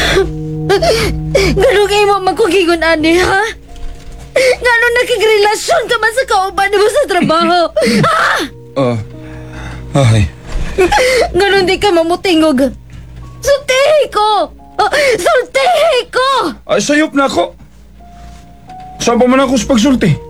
Ganun kayo mo magkugigon, ani, ha? Ganun nakikrelasyon ka man sa kauban mo sa trabaho, ha? Ay. Ganun di ka mamutingog. Sultihi ko! Sultihi ko! Ay, sayop na ako. Saan pa man ako sa pagsulti?